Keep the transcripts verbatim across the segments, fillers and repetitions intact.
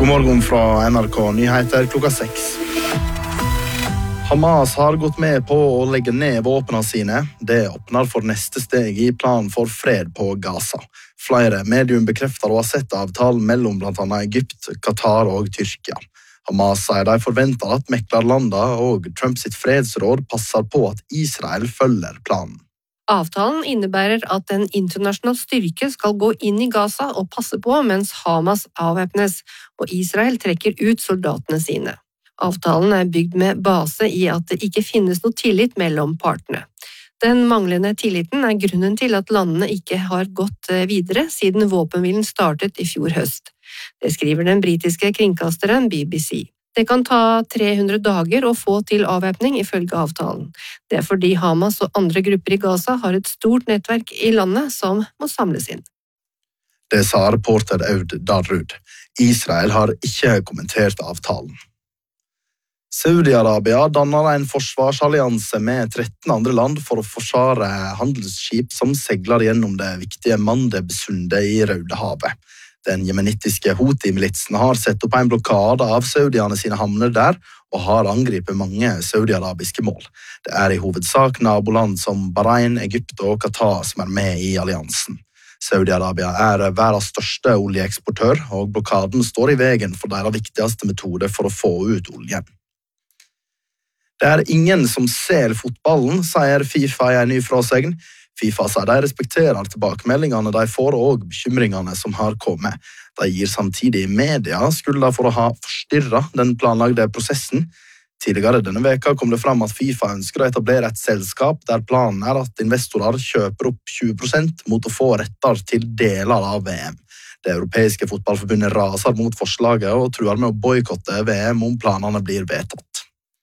God morgen fra N R K Nyheter klokka seks. Hamas har gått med på å legge ned våpnene sine. Det åpner for neste steg i planen for fred på Gaza. Flere medium bekrefter å ha sett avtalen mellom blant annet Egypt, Qatar og Tyrkia. Hamas sier de forventer at meklerlandene og Trump sitt fredsråd passer på at Israel følger planen. Avtalen innebærer at en internasjonal styrke skal gå inn i Gaza og passe på mens Hamas avvæpnes, og Israel trekker ut soldatene sine. Avtalen er bygd med base i at det ikke finnes noe tillit mellom partene. Den manglende tilliten er grunnen til at landene ikke har gått videre siden våpenhvilen startet i fjor høst. Det skriver den britiske kringkasteren B B C. Det kan ta tre hundre dager å få til avvæpning ifølge avtalen. Det er fordi Hamas og andre grupper i Gaza har et stort nettverk i landet som må samles inn. Det sa reporter Aud Darrud. Israel har ikke kommentert avtalen. Saudi-Arabia danner en forsvarsallianse med tretten andre land for å forsvare handelsskip som segler gjennom det viktige Mandeb-sundet i Rødehavet. Den jemenittiske Houthi-militsen har sett opp en blokade av saudiene sine havner der og har angripet mange saudi-arabiske mål. Det er i hovedsak naboland som Bahrain, Egypt og Qatar som er med i alliansen. Saudi-Arabia er verdens største oljeeksportør, og blokaden står i veien for deres viktigste metode for å få ut oljen. Det er ingen som ser fotballen, sier FIFA i en ny frasegn. FIFA sier de respekterer tilbakemeldingene de får og bekymringene som har kommet. De gir samtidig media skylda for å ha forstyrret den planlagte prosessen. Tidligere denne veka kom det fram at FIFA ønsker å etablere et selskap der planen er at investorer kjøper opp tjue prosent mot å få retter til deler av V M. Det europeiske fotballforbundet raser mot forslaget og truer med å boykotte V M om planene blir vedtatt.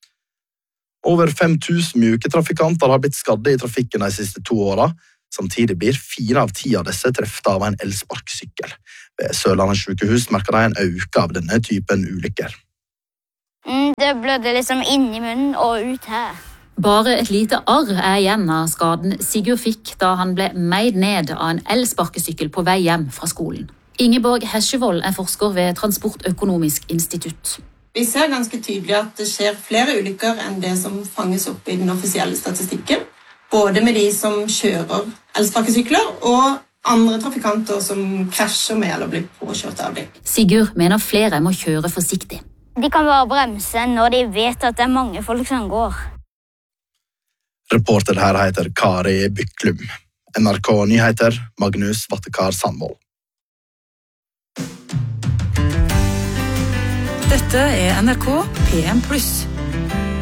Over fem tusen mjuke trafikanter har blitt skadde i trafikken de siste to åra. Samtidig blir fire av ti av disse treffet av en elsparkesykkel. Ved Sørlandet sykehus merker de en økning av denne typen ulykker. Mm, det blødde liksom inn i munnen og ut her. Bare et lite arr er igjen av skaden Sigurd fikk da han ble meid ned av en elsparkesykkel på vei hjem fra skolen. Ingeborg Hesjevold er forsker ved Transportøkonomisk institutt. Vi ser ganske tydelig at det skjer flere ulykker enn det som fanges opp i den offisielle statistikken. Både med de som kjører elsparkesykler og andre trafikanter som krasjer med eller blir påkjørt av dem. Sigurd mener flere må kjøre forsiktig. De kan bare bremse når de vet at det er mange folk som går. Reporter her heter Kari Byklum. N R K Nyheter, Magnus Vattekar Sandvold. Dette er N R K P M pluss.